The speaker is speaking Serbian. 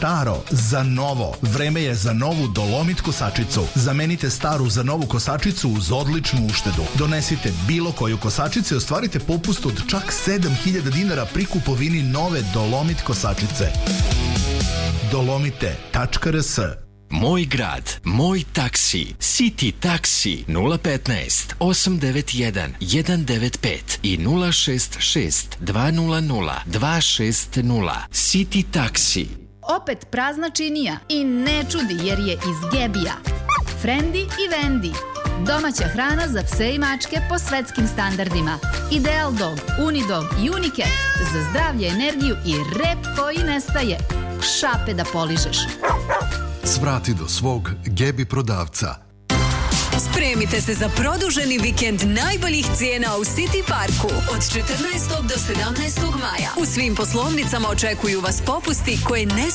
staro za novo. Vreme je za novu Dolomit kosačicu. Zamenite staru za novu kosačicu uz odličnu uštedu. Donesite bilo koju kosačicu i ostvarite popust od čak 7.000 dinara pri kupovini nove Dolomit kosačice. Dolomite.rs. Moj grad, moj taksi, City taksi 015 891 195 i 066 200 260. City taksi. Opet prazna činija i ne čudi jer je iz Gebija. Frendi i Vendi. Domaća hrana za pse i mačke po svetskim standardima. Ideal Dog, Unidog i Unicat za zdravlje, energiju i rep koji nestaje. Šape da poližeš. Svrati do svog Gebi prodavca. Spremite se za produženi vikend najboljih cijena u City Parku od 14. do 17. maja. U svim poslovnicama očekuju vas popusti koje ne